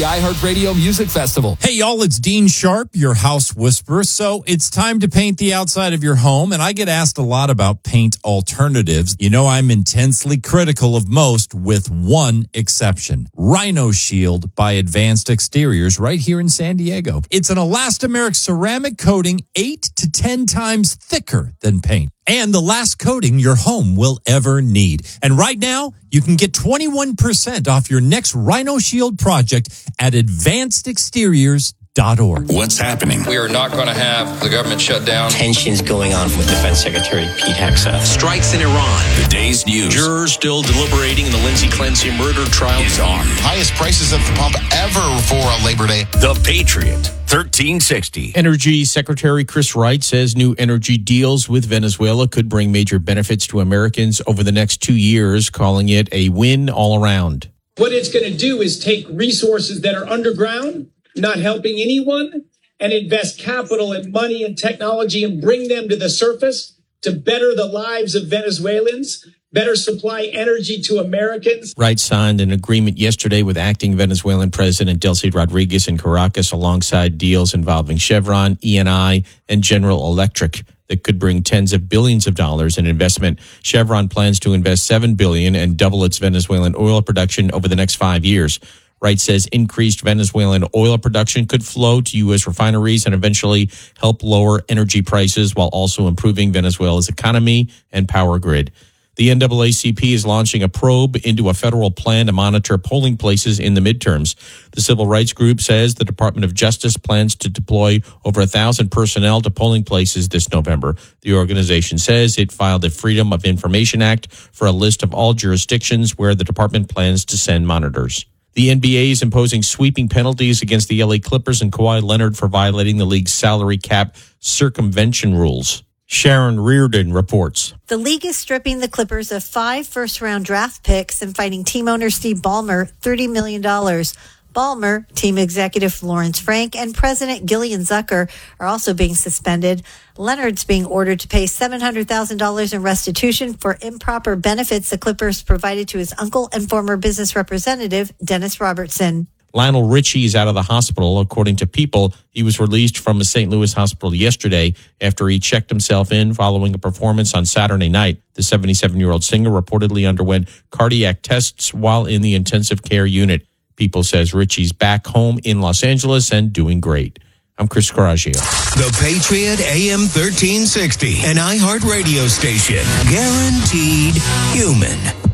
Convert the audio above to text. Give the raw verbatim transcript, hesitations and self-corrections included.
iHeartRadio Music Festival. Hey, y'all, it's Dean Sharp, your house whisperer. So it's time to paint the outside of your home, and I get asked a lot about paint alternatives. You know, I'm intensely critical of most, with one exception. Rhino Shield by Advanced Exteriors right here in San Diego. It's an elastomeric ceramic coating eight to ten times thicker than paint, and the last coating your home will ever need. And right now, you can get twenty-one percent off your next Rhino Shield project at advanced exteriors dot org. What's happening? We are not going to have the government shut down. Tensions going on with Defense Secretary Pete Hegseth. Strikes in Iran. The day's news. Jurors still deliberating in the Lindsey Clancy murder trial is on. Highest prices at the pump ever for a Labor Day. The Patriot. thirteen sixty. Energy Secretary Chris Wright says new energy deals with Venezuela could bring major benefits to Americans over the next two years, calling it a win all around. What it's going to do is take resources that are underground, not helping anyone, and invest capital and money and technology and bring them to the surface to better the lives of Venezuelans, better supply energy to Americans. Wright signed an agreement yesterday with acting Venezuelan President Delcy Rodriguez in Caracas alongside deals involving Chevron, E and I, and General Electric that could bring tens of billions of dollars in investment. Chevron plans to invest seven billion dollars and double its Venezuelan oil production over the next five years. Wright says increased Venezuelan oil production could flow to U S refineries and eventually help lower energy prices while also improving Venezuela's economy and power grid. The N double A C P is launching a probe into a federal plan to monitor polling places in the midterms. The civil rights group says the Department of Justice plans to deploy over a thousand personnel to polling places this November. The organization says it filed a Freedom of Information Act for a list of all jurisdictions where the department plans to send monitors. The N B A is imposing sweeping penalties against the L A Clippers and Kawhi Leonard for violating the league's salary cap circumvention rules. Sharon Reardon reports. The league is stripping the Clippers of five first-round draft picks and fining team owner Steve Ballmer thirty million dollars. Ballmer, team executive Lawrence Frank, and president Gillian Zucker are also being suspended. Leonard's being ordered to pay seven hundred thousand dollars in restitution for improper benefits the Clippers provided to his uncle and former business representative, Dennis Robertson. Lionel Richie is out of the hospital. According to People, he was released from a Saint Louis hospital yesterday after he checked himself in following a performance on Saturday night. The seventy-seven-year-old singer reportedly underwent cardiac tests while in the intensive care unit. People says Richie's back home in Los Angeles and doing great. I'm Chris Coraggio. The Patriot A M thirteen sixty, an iHeart radio station. Guaranteed human.